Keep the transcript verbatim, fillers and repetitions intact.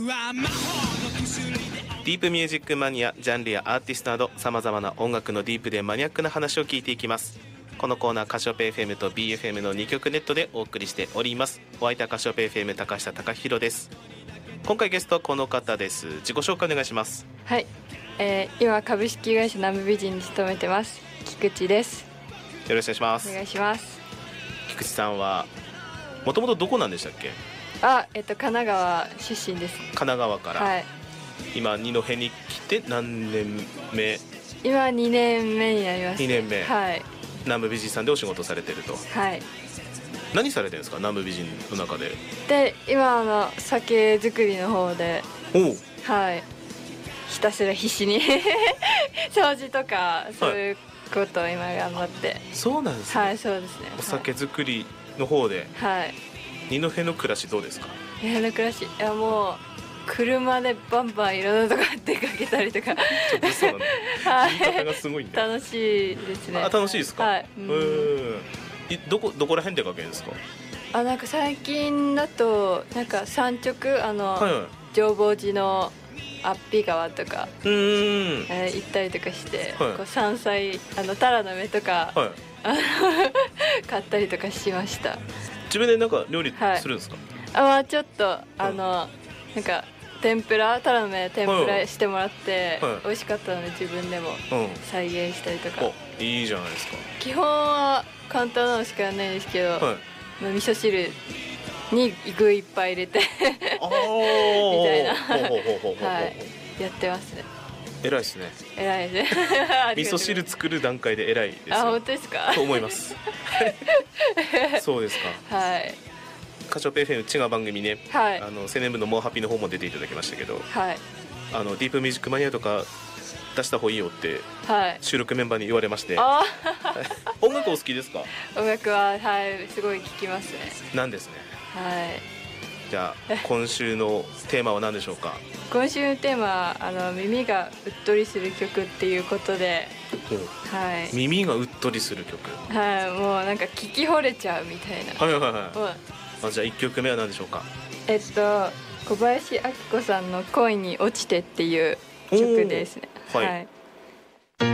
ディープミュージックマニア、ジャンルやアーティストなどさまざまな音楽のディープでマニアックな話を聞いていきます。このコーナーカシオペ エフエム と ビーエフエム のにきょくネットでお送りしております。お相手はカシオペ エフエム 高下貴弘です。今回ゲストはこの方です。自己紹介お願いします。 はい、えー、今株式会社南部美人に勤めてます菊池です。 よろしくお願いします。 お願いします。 菊池さんはもともとどこなんでしたっけ？ あ、えっと神奈川出身です。 神奈川から、はい、今二戸に来て何年目？ 今にねんめになります、ね、 にねんめ、 はい、 南部美人さんでお仕事されてると。 はい。 何されてるんですか、南部美人の中で？ で、今あの酒造りの方で、 おう、 はい、ひたすら必死に掃除とかそういうことを今頑張って、はい、 そうなんですね。 はい、そうですね。 お酒造りの方で、 はい、 二戸の暮らしどうですか？ 二戸の暮らし、いやもう車でバンバンいろんなとこ出かけたりとかちょっとそうなんだ、はい、言い方がすごいね。楽しいですね。 あ、楽しいですか？ はい、 うん。どこどこら辺出かけるんですか？ あ、なんか最近だとなんか山直あの、はいはい、浄法寺の安比川とかうーん、えー、行ったりとかして、はい、こう山菜あのタラの芽とか、はい、買ったりとかしました。 自分でなんか料理するんですか？はい、 あ、まあちょっとあの、うん、なんか天ぷらタラの芽天ぷらしてもらって、はいはい、美味しかったので自分でも再現したりとか、 うん、いいじゃないですか。基本は簡単なのしかやらないんですけど、はい、味噌汁に具いっぱい入れてみたいなはい、やってますね。 偉いですね。 偉いですね味噌汁作る段階で偉いですよ。 あ、本当ですか？ と思いますそうですか。はい。カシオペ エフエム 違う番組ね、はい、あの青年部のモーハピの方も出ていただきましたけど、はい、あのディープミュージックマニアとか出した方がいいよって収録メンバーに言われまして、はい、音楽お好きですか？ 音楽は、はい、すごい聴きますね。 なんですね。はい。じゃあ今週のテーマは何でしょうか？ 今週のテーマはあの耳がうっとりする曲っていうことで、 はい、耳がうっとりする曲、 はい、もうなんか聴き惚れちゃうみたいな。 はいはいはい。まあ、じゃあいっきょくめは何でしょうか？ えっと小林明子さんの恋に落ちてっていう曲ですね。はい、はい、